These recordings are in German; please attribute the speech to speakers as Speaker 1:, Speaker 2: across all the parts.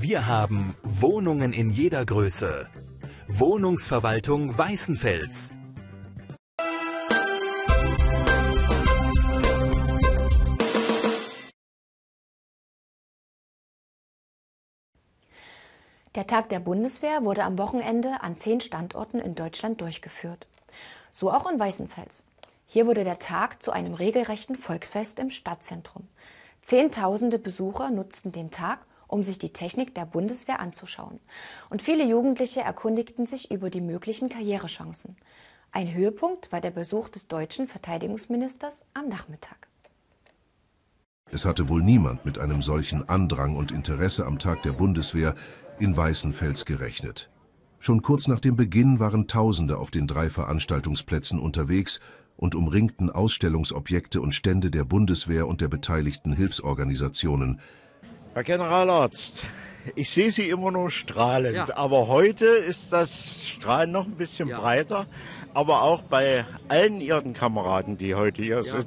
Speaker 1: Wir haben Wohnungen in jeder Größe. Wohnungsverwaltung Weißenfels.
Speaker 2: Der Tag der Bundeswehr wurde am Wochenende an 10 Standorten in Deutschland durchgeführt. So auch in Weißenfels. Hier wurde der Tag zu einem regelrechten Volksfest im Stadtzentrum. Zehntausende Besucher nutzten den Tag, um sich die Technik der Bundeswehr anzuschauen. Und viele Jugendliche erkundigten sich über die möglichen Karrierechancen. Ein Höhepunkt war der Besuch des deutschen Verteidigungsministers am Nachmittag.
Speaker 3: Es hatte wohl niemand mit einem solchen Andrang und Interesse am Tag der Bundeswehr in Weißenfels gerechnet. Schon kurz nach dem Beginn waren Tausende auf den 3 Veranstaltungsplätzen unterwegs und umringten Ausstellungsobjekte und Stände der Bundeswehr und der beteiligten Hilfsorganisationen.
Speaker 4: Herr Generalarzt, ich sehe Sie immer noch strahlend,
Speaker 5: Ja.
Speaker 4: aber heute ist das Strahlen noch ein bisschen breiter. Aber auch bei allen Ihren Kameraden, die heute hier sind,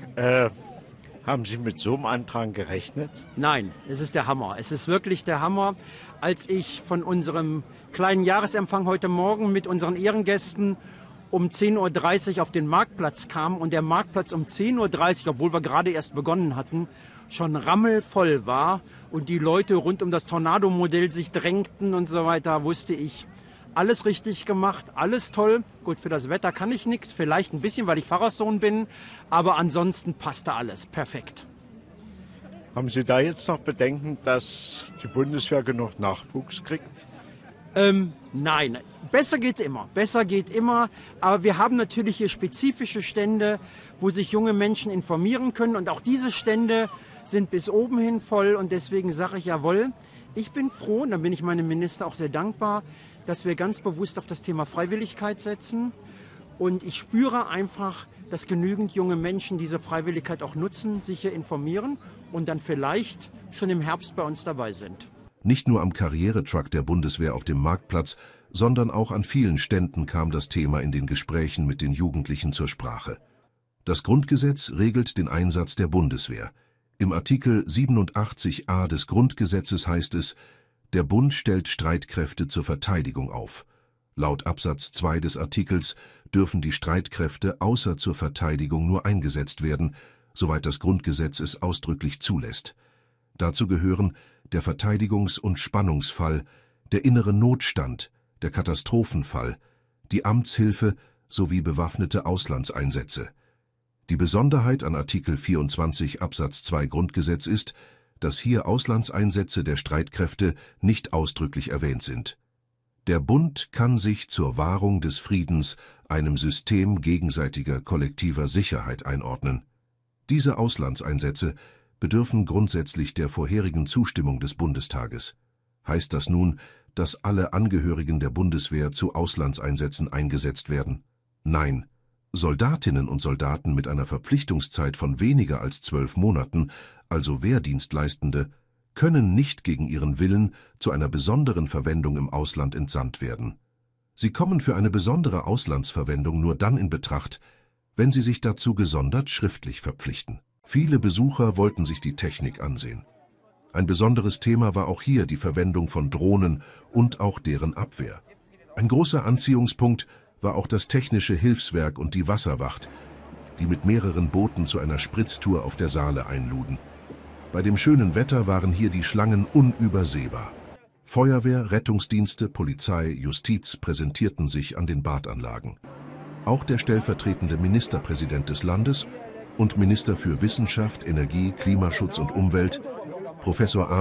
Speaker 4: haben Sie mit so einem Andrang gerechnet?
Speaker 5: Nein, es ist der Hammer. Es ist wirklich der Hammer. Als ich von unserem kleinen Jahresempfang heute Morgen mit unseren Ehrengästen um 10:30 Uhr auf den Marktplatz kam und der Marktplatz um 10:30 Uhr, obwohl wir gerade erst begonnen hatten, schon rammelvoll war und die Leute rund um das Tornado-Modell sich drängten und so weiter, wusste ich, alles richtig gemacht, alles toll. Gut, für das Wetter kann ich nichts, vielleicht ein bisschen, weil ich Pfarrerssohn bin, aber ansonsten passte alles perfekt.
Speaker 4: Haben Sie da jetzt noch Bedenken, dass die Bundeswehr genug Nachwuchs kriegt?
Speaker 5: Nein, besser geht immer, aber wir haben natürlich hier spezifische Stände, wo sich junge Menschen informieren können und auch diese Stände sind bis oben hin voll und deswegen sage ich jawohl, ich bin froh und da bin ich meinem Minister auch sehr dankbar, dass wir ganz bewusst auf das Thema Freiwilligkeit setzen und ich spüre einfach, dass genügend junge Menschen diese Freiwilligkeit auch nutzen, sich hier informieren und dann vielleicht schon im Herbst bei uns dabei sind.
Speaker 3: Nicht nur am Karrieretruck der Bundeswehr auf dem Marktplatz, sondern auch an vielen Ständen kam das Thema in den Gesprächen mit den Jugendlichen zur Sprache. Das Grundgesetz regelt den Einsatz der Bundeswehr. Im Artikel 87a des Grundgesetzes heißt es, der Bund stellt Streitkräfte zur Verteidigung auf. Laut Absatz 2 des Artikels dürfen die Streitkräfte außer zur Verteidigung nur eingesetzt werden, soweit das Grundgesetz es ausdrücklich zulässt. Dazu gehören der Verteidigungs- und Spannungsfall, der innere Notstand, der Katastrophenfall, die Amtshilfe sowie bewaffnete Auslandseinsätze. Die Besonderheit an Artikel 24 Absatz 2 Grundgesetz ist, dass hier Auslandseinsätze der Streitkräfte nicht ausdrücklich erwähnt sind. Der Bund kann sich zur Wahrung des Friedens einem System gegenseitiger kollektiver Sicherheit einordnen. Diese Auslandseinsätze bedürfen grundsätzlich der vorherigen Zustimmung des Bundestages. Heißt das nun, dass alle Angehörigen der Bundeswehr zu Auslandseinsätzen eingesetzt werden? Nein. Soldatinnen und Soldaten mit einer Verpflichtungszeit von weniger als 12 Monaten, also Wehrdienstleistende, können nicht gegen ihren Willen zu einer besonderen Verwendung im Ausland entsandt werden. Sie kommen für eine besondere Auslandsverwendung nur dann in Betracht, wenn sie sich dazu gesondert schriftlich verpflichten. Viele Besucher wollten sich die Technik ansehen. Ein besonderes Thema war auch hier die Verwendung von Drohnen und auch deren Abwehr. Ein großer Anziehungspunkt war auch das Technische Hilfswerk und die Wasserwacht, die mit mehreren Booten zu einer Spritztour auf der Saale einluden. Bei dem schönen Wetter waren hier die Schlangen unübersehbar. Feuerwehr, Rettungsdienste, Polizei, Justiz präsentierten sich an den Badanlagen. Auch der stellvertretende Ministerpräsident des Landes und Minister für Wissenschaft, Energie, Klimaschutz und Umwelt, Professor